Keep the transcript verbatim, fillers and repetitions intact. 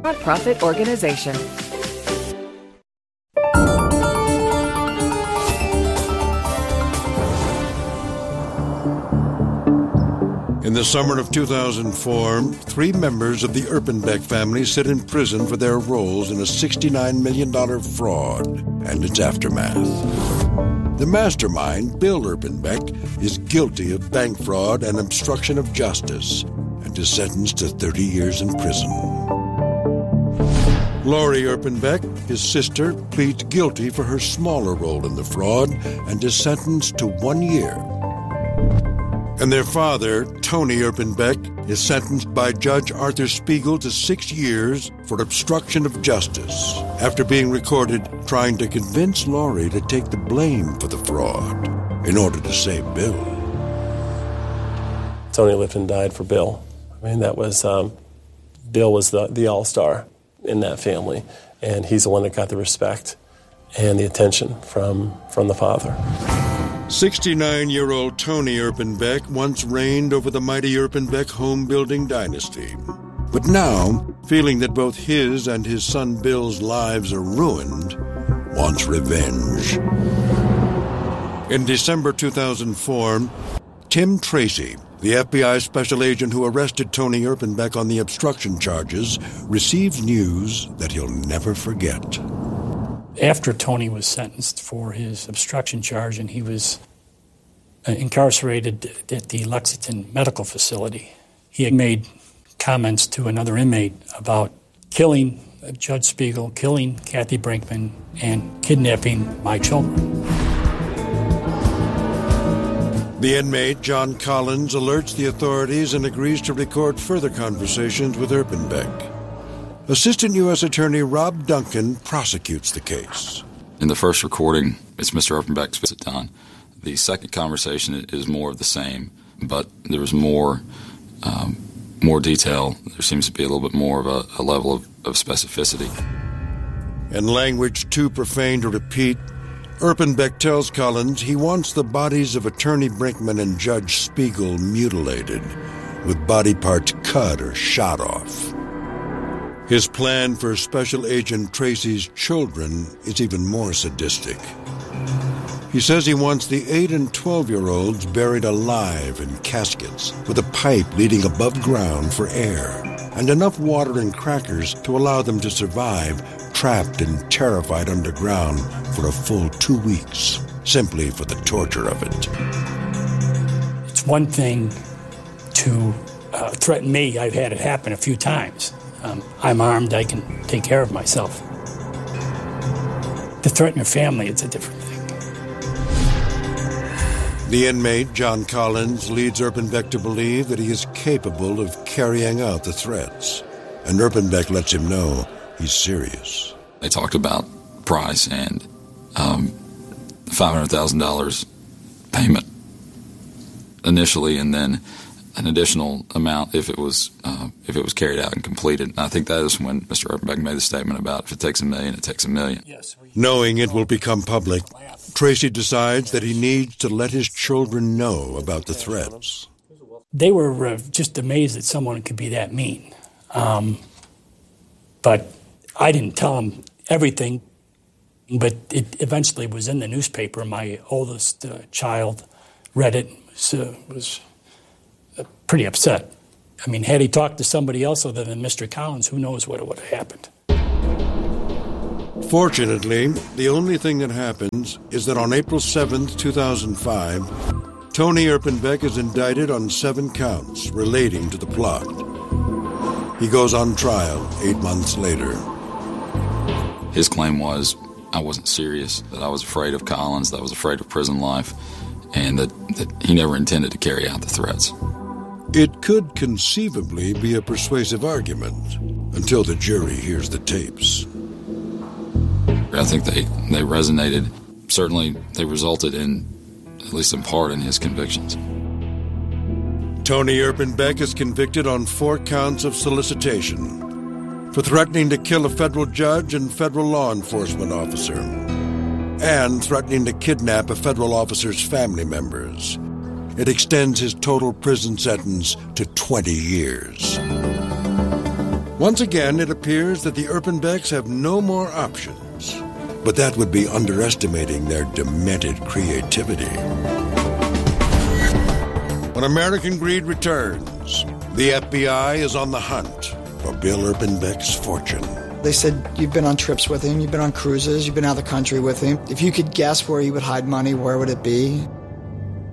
Nonprofit organization. In the summer of two thousand four, three members of the Erpenbeck family sit in prison for their roles in a sixty-nine million dollars fraud and its aftermath. The mastermind, Bill Erpenbeck, is guilty of bank fraud and obstruction of justice and is sentenced to thirty years in prison. Lori Erpenbeck, his sister, pleads guilty for her smaller role in the fraud and is sentenced to one year. And their father, Tony Erpenbeck, is sentenced by Judge Arthur Spiegel to six years for obstruction of justice after being recorded trying to convince Lori to take the blame for the fraud in order to save Bill. Tony Lifton died for Bill. I mean, that was, um, Bill was the, the all-star in that family, and he's the one that got the respect and the attention from, from the father. sixty-nine-year-old Tony Erpenbeck once reigned over the mighty Erpenbeck home-building dynasty. But now, feeling that both his and his son Bill's lives are ruined, wants revenge. In December two thousand four, Tim Tracy, the F B I special agent who arrested Tony Erpenbeck on the obstruction charges, receives news that he'll never forget. After Tony was sentenced for his obstruction charge and he was uh, incarcerated at the Lexington Medical Facility, he had made comments to another inmate about killing uh, Judge Spiegel, killing Kathy Brinkman, and kidnapping my children. The inmate, John Collins, alerts the authorities and agrees to record further conversations with Erpenbeck. Assistant U S Attorney Rob Duncan prosecutes the case. In the first recording, it's Mister Erpenbeck's visit done. The second conversation is more of the same, but there was more um, more detail. There seems to be a little bit more of a, a level of, of specificity. In language too profane to repeat, Erpenbeck tells Collins he wants the bodies of Attorney Brinkman and Judge Spiegel mutilated, with body parts cut or shot off. His plan for Special Agent Tracy's children is even more sadistic. He says he wants the eight and twelve-year-olds buried alive in caskets with a pipe leading above ground for air and enough water and crackers to allow them to survive trapped and terrified underground for a full two weeks, simply for the torture of it. It's one thing to uh, threaten me. I've had it happen a few times. Um, I'm armed, I can take care of myself. To threaten your family, it's a different thing. The inmate, John Collins, leads Erpenbeck to believe that he is capable of carrying out the threats. And Erpenbeck lets him know he's serious. They talked about price and um, five hundred thousand dollars payment initially, and then an additional amount if it was uh, if it was carried out and completed. And I think that is when Mister Erpenbeck made the statement about if it takes a million, it takes a million. Yes, we- Knowing it will become public, Tracy decides that he needs to let his children know about the threats. They were uh, just amazed that someone could be that mean. Um, but I didn't tell them everything, but it eventually was in the newspaper. My oldest uh, child read it, was, uh, was pretty upset. I mean, had he talked to somebody else other than Mister Collins, who knows what would have happened. Fortunately, the only thing that happens is that on April seventh, two thousand five, Tony Erpenbeck is indicted on seven counts relating to the plot. He goes on trial eight months later. His claim was I wasn't serious, that I was afraid of Collins, that I was afraid of prison life, and that, that he never intended to carry out the threats. It could conceivably be a persuasive argument until the jury hears the tapes. I think they, they resonated. Certainly, they resulted in, at least in part, in his convictions. Tony Erpenbeck is convicted on four counts of solicitation for threatening to kill a federal judge and federal law enforcement officer, and threatening to kidnap a federal officer's family members. It extends his total prison sentence to twenty years. Once again, it appears that the Erpenbecks have no more options. But that would be underestimating their demented creativity. When American Greed returns, the F B I is on the hunt for Bill Erpenbeck's fortune. They said, you've been on trips with him, you've been on cruises, you've been out of the country with him. If you could guess where he would hide money, where would it be?